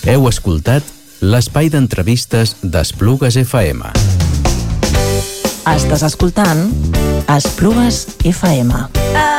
Heu escoltat l'espai d'entrevistes d'Esplugues FM. Estàs escoltant Esplugues FM.